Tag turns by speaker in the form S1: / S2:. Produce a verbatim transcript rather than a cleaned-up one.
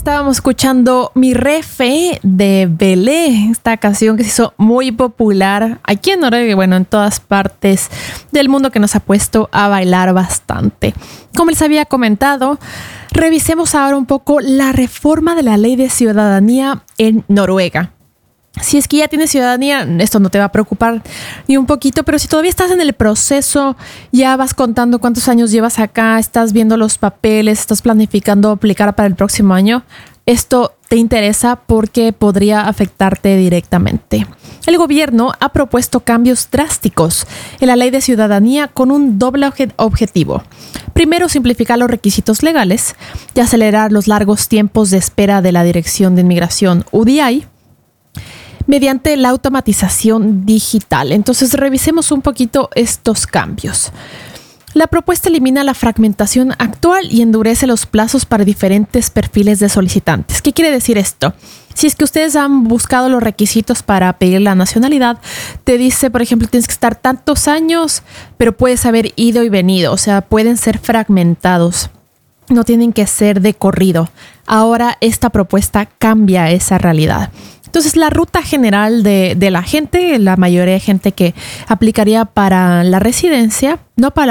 S1: estábamos escuchando Mi Re Fe de Belé, esta canción que se hizo muy popular aquí en Noruega y bueno, en todas partes del mundo, que nos ha puesto a bailar bastante. Como les había comentado, revisemos ahora un poco la reforma de la ley de ciudadanía en Noruega. Si es que ya tienes ciudadanía, esto no te va a preocupar ni un poquito, pero si todavía estás en el proceso, ya vas contando cuántos años llevas acá, estás viendo los papeles, estás planificando aplicar para el próximo año, esto te interesa porque podría afectarte directamente. El gobierno ha propuesto cambios drásticos en la ley de ciudadanía con un doble obje- objetivo. Primero, simplificar los requisitos legales y acelerar los largos tiempos de espera de la Dirección de Inmigración U D I mediante la automatización digital. Entonces, revisemos un poquito estos cambios. La propuesta elimina la fragmentación actual y endurece los plazos para diferentes perfiles de solicitantes. ¿Qué quiere decir esto? Si es que ustedes han buscado los requisitos para pedir la nacionalidad, te dice, por ejemplo, tienes que estar tantos años, pero puedes haber ido y venido. O sea, pueden ser fragmentados. No tienen que ser de corrido. Ahora esta propuesta cambia esa realidad. Entonces, la ruta general de, de la gente, la mayoría de gente que aplicaría para la residencia, no para la